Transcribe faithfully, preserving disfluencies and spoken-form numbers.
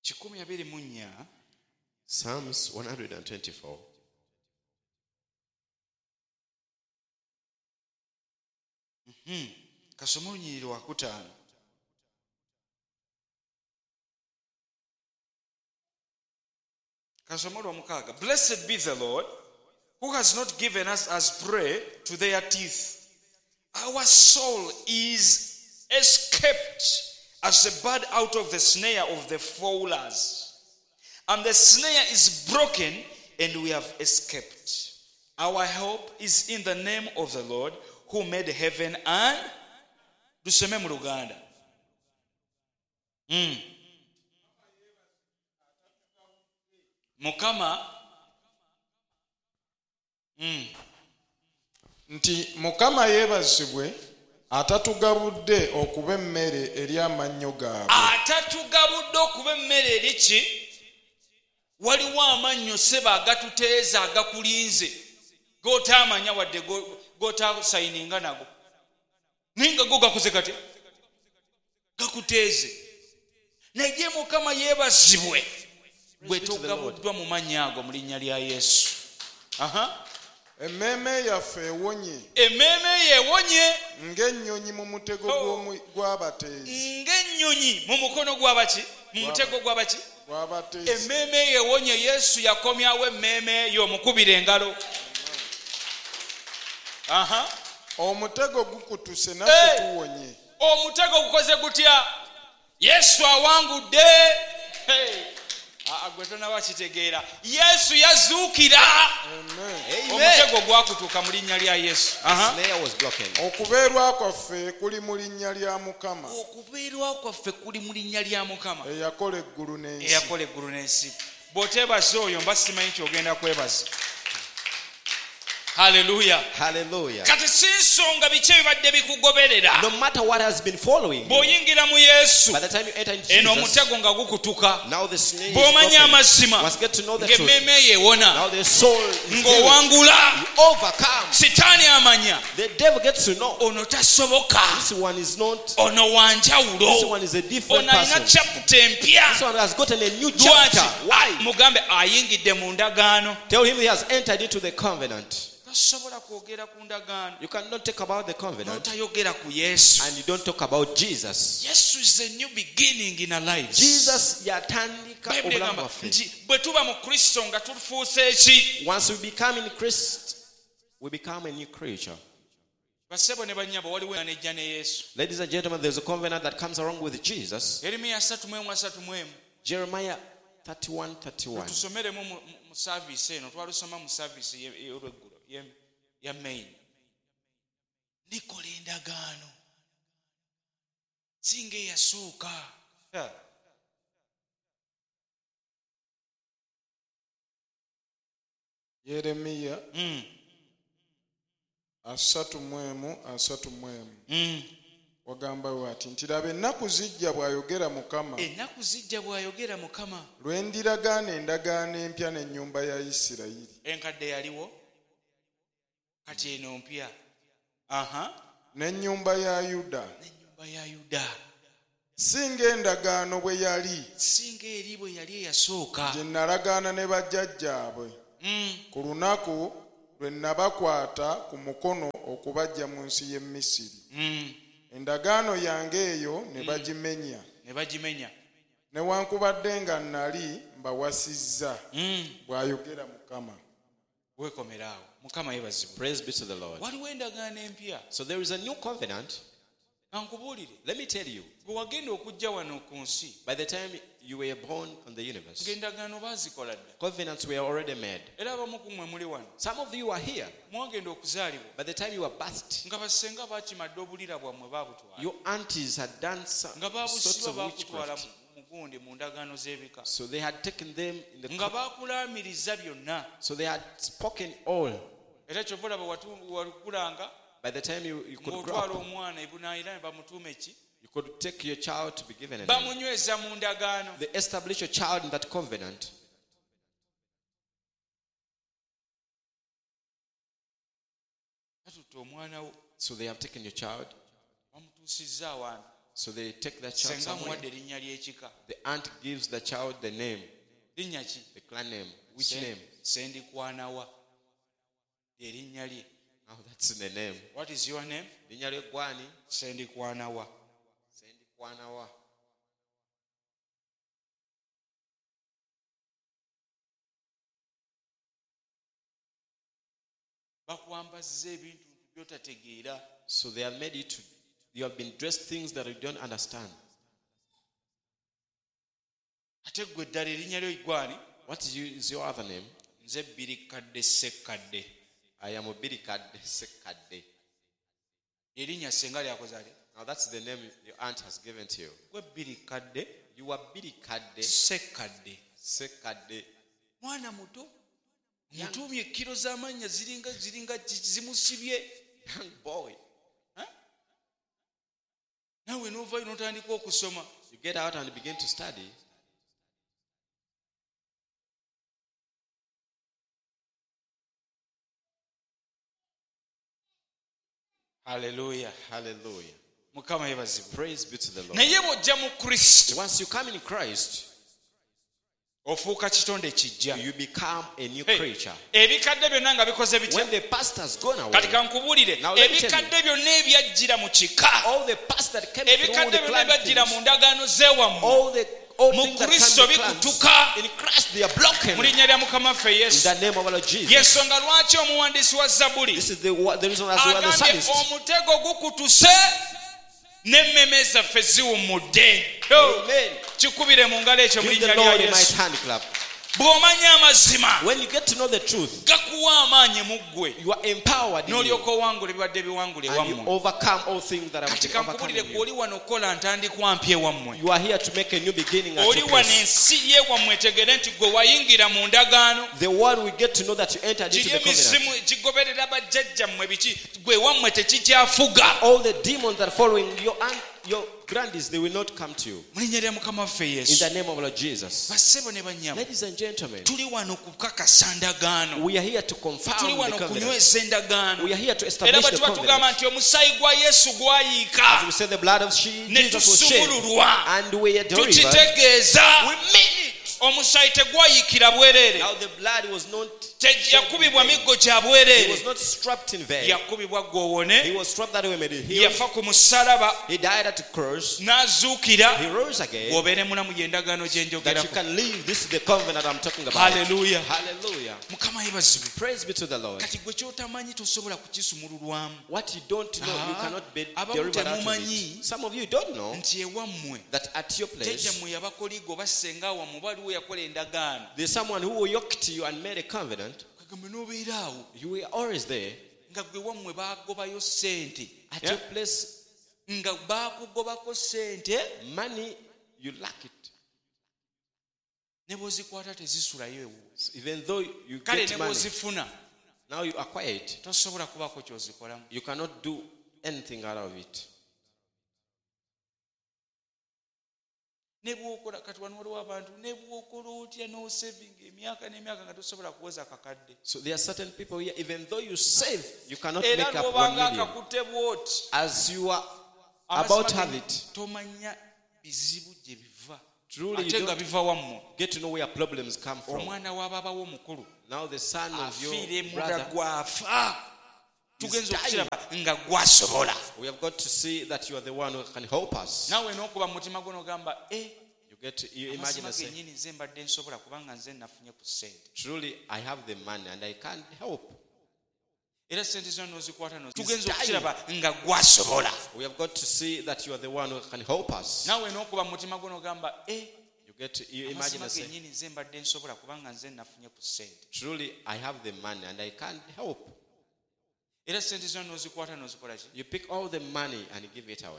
Psalms one twenty-four. Mhm. Kasoma olunyiriri wakutaano. Kasoma olwomukaaga. Blessed be the Lord who has not given us as prey to their teeth. Our soul is escaped as a bird out of the snare of the fowlers. And the snare is broken and we have escaped. Our hope is in the name of the Lord who made heaven and tuseme mu Luganda. Mm. Mukama mm. Nti Mukama yeebazibwe atatugabudde okuba emmere eri amannyo gaabwe. Atatugabudde okuba emmere eri ki? Waliwo amannyo seba agatuteeza agakulinze gotaamanya wadde gotasayininga nago ninga go gakuze kati gakuteeze. Naye Mukama yeebazibwe bwe togabuddwa mu mannya ago mu linnya lya Yesu. Aha. Emmeeme yaffe ewonye. Emmeeme yeewonye ng'ennyonyi mu mutego gw'abateezi. Ng'ennyonyi mu mukono gw'abaki? Mu mutego gw'abaki? Gw'abateezi. Emmeeme yeewonye. Yesu yakomyawo emmeeme eyo omukubira engalo. Aha. Omutego gukutuse naffe tuwonye. Omutego gukoze gutya? Yesu awangudde. Hey. Agwe tonaba kitegeera. Yesu yazuukira. Amen. Omutego gwakutuuka mu linnya lya Yesu. Okubeerwa kwaffe kuli mu linnya lya Mukama. Okubeerwa kwaffe kuli mu linnya lya Mukama. Eyakola eggulu n'ensi. Eyakola eggulu n'ensi. Bw'oteebaza oyo mba simanyi ky'ogenda kwebaza. Hallelujah. Hallelujah. Kati sinsonga biki ebibadde bikugoberera. No matter what has been following you, bw'oyingira mu Yesu, by the time you enter into eno Jesus, omutego nga gukutuka, now the snare is bw'omanya broken. amazima, Must get to know the truth. ng'emmeeme yeewona, Now the soul is healed. ng'owangula, You overcome. sitaani amanya, The devil gets to know ono tasoboka, this one is not. ono wanjawulo, This one is a different ono alina person. chapter empya. This one has gotten a new Lwaki? chapter. Why? Mugambe ayingidde mu ndagaano. Tell him he has entered into the covenant. Tasobola kwogera ku ndagaano You cannot talk about the covenant n'otayogera ku Yesu. and you don't talk about Jesus. Yesu is a new beginning in our lives. Jesus yatandika Bible obulamu egamba bwaffe. nti bwe tuba mu Kristo nga tufuuse eki? Once we become in Christ, we become a new creature. Basebo ne bannyabo waliwo enejja ne Yesu. Ladies and gentlemen, there's a covenant that comes along with Jesus. Yeremiya three one three. Jeremiah thirty-one thirty-one. Tusomeremu mu service eno, twalusoma mu service y'olweggulo ya main. Nikola endagaano singa eyasooka. Yeremiya Mm. asatu mu emu asatu mu emu. Mm. Wagamba wati nti laba ennaku zijja bw'ayogera Mukama. Ennaku zijja bw'ayogera Mukama. Lwe ndiragaana endagaano empya n'ennyumba ya Isirayiri. Enkadde yaliwo kati eno mpya. Aha. N'ennyumba ya Yuda. N'ennyumba ya Yuda. Singa endagaano bwe yali. Singa eri bwe yali eyasooka. Gye nalagaana ne bajjajjaabwe. Mm. Ku lunaku lwe nabakwata ku mukono okubaggya mu nsi y'e Misiri. Mm. Endagaano yange eyo ne bagimenya. Ne bagimenya. Newankubadde nga nali mbawasizza. Mm. Bw'ayogera Mukama. Weekomeraawo. Mukama yeebazibwe. Praise be to the Lord. Waliwo endagaano empya. So there is a new covenant. Ankubuulire. Let me tell you, Gwe wagenda okujja wano ku nsi, by the time you were born on the universe, ng'endagaano baazikola dda. covenants were already made. Era abamu ku mmwe muli wano. Some of you are here. Mwagenda okuzaalibwa. By the time you were birthed, Nga basenga baakimadde obulira bwammwe baabutwala. your aunties had done some Nga sorts baabusiba of baakutwala witchcraft. mu gundi mu ndagaano z'ebika. So they had taken them in the Nga co- baakulaamiriza byonna. so they had spoken all. Era kyova olaba watu- wakulanga By the time you, you could grow ng'otwala up, omwana ebunaayira ne bamutuuma eki? you could take your child to be given a name. Bamunyweza mu ndagaano. They establish your child in that covenant. Batutte omwana wo So they have taken your child. bamutuusizza awantu. So they take the child senga somewhere. muwadde erinnya ly'ekika. The aunt gives the child the name, Linnya ki? the clan name. Which Se- name? Sendikwana erinnya lye. Oh, that's the name. What is your name? Linnya lye gwani? Sendikwana wa. Sendikwana wa. Bakwambazza ebintu by'otategeera. So they have made you to, you have been dressed things that you don't understand. Ate ggwe eddala erinnya lyo gwani? What is, you, is your other name? Nze Birikadde Ssekkadde. I am Obirikadde Sekadde. Erinnya senga lyakoze ate. Now that's the name your aunt has given to you. Gwe Birikadde You are Birikadde Ssekkadde. Sekadde. Mwana muto. Mutumye kilo z'amannya ziringa ziringa zimusibye. Young boy. Naawe n'ovaayo n'otandika okusoma. You get out and begin to study. Hallelujah. Hallelujah. Mukama yebazibwe. Praise be to the Lord. Naye bw'ojja mu Kristo Once you come in Christ, ofuuka kitonde kijja. you become a new Hey, creature. ebikadde byonna nga bikoze bitya? When the past has gone away, Kati kankubuulire Now let me tell you. ebikadde byonna ebyajjira mu kika, all the past that came through ebikadde the byonna clan ebyajjira things, mu ndagaano z'ewammwe, all the old Mu things that Kristo come in clans, bikutuka. in Christ they are broken. mu linnya lya Mukama waffe In Yesu. the name of our Lord Jesus. Yensonga lwaki omuwandiisi wa Zabbuli This is the, what- the reason as we are the agambye psalmist. omutego gukutuse n'emmeme zaffe ziwummudde. Yo, Amen. kikubire mu ngalo ekyo mu Give linnya the lya Lord a mighty Yesu. hand clap. Bw'omanya amazima When you get to know the truth, gakuwa amaanyi mu ggwe you are empowered in you, n'olyoka owangula ebibadde biwangula and you ewammwe. overcome all things that have Kati been kankubulire overcome gwe you. oli wano okukola ntandikwa mpya ewammwe. You are here to make a new beginning at Oli your wano place. ensi y'ewammwe etegere nti gwe wayingira mu ndagaano. The one we get to know that you entered into Kiri the covenant. emisimu gigoberera bajjajjammwe biki gwe ewammwe tekikyafuga. All the demons that are following your aunt, your grandies, they will not come to you. Mu linnya lya Mukama waffe In Yesu. the name of Lord Jesus. Bassebo ne bannyabo, Ladies and gentlemen, tuli wano kukakasa ndagaano. we are here to Tuli confirm the wano covenant. kunyweza endagaano. We are here to Era establish bwe the tuba tugamba covenant. nti omusaayi gwa Yesu gwayiika As we say, the blood of she- ne Jesus was shed, tusumululwa, and we are delivered. tukitegeeza We mean it. omusaayi tegwayiikira bwereere. Now the blood was not Te- shed in yakubibwa vain. miggo gya He bwereere. was not strapped in vain. Yakubibwa He gwowone, was strapped that we may be healed. yafa ku musalaba, He died at the cross. n'azuukira. He rose again. Bw'obeere mulamu y'endagaano gye That you njogerako. can live. This is the covenant I'm talking about. Hallelujah. Hallelujah. Mukama yebazibwe. Praise be to the Lord. Kati gwe kyotamanyi tosobola kukisumululwamu. What you don't know, you Ah, cannot be abamu delivered out of temumanyi it. Some of you don't know nti ewammwe that at your place, jjajjammwe yabakoligo basenga wammwe baliwo yakola endagaano. there's someone who yoked you and made a covenant. Kagambe n'obeera awo You were always there. nga gwe wammwe baagobayo ssente. At Yeah? your place, Nga baakugobako ssente money, you lack it. ne bw'ozikwata tezisulayo ewo. Even though you Kale get ne money, bw'ozifuna now you acquire it. tosobola kubaako ky'ozikolamu. You cannot do anything out of it. Ne bw'okola kati wano waliwo abantu ne bw'okola otya n'osevinga emyaka n'emyaka nga tosobola kuweza kakadde. So there are certain people here, even though you save, you cannot Era make up one n'obanga million. akakutte bw'oti As you are about to have it, tomanya bizibu gye biva. truly you Ate nga don't biva wammwe. get to know where problems come from. Omwana w'ababawo omukulu Now the son of your afiire muda brother, gwafa. Tugenza dying. okukiraba nga gwasobola. we have got to see that you are the one who can help us. Naawe n'okuba mu mutima gwo n'ogamba eh, You get to you imagine amazima and say, gennyini nze mbadde nsobola kubanga nze nafunye ku ssente. truly I have the money and I can't help. Era ssente zino n'ozikwata no He's tugenza dying. okukiraba nga gwasobola. We have got to see that you are the one who can help us. Naawe n'okuba mu mutima gwo n'ogamba eh, You get to you imagine amazima and say, gennyini nze mbadde nsobola kubanga nze nafunye ku ssente. truly I have the money and I can't help. Era ssente zino n'ozikwata n'ozikola ki? You pick all the money and give it away.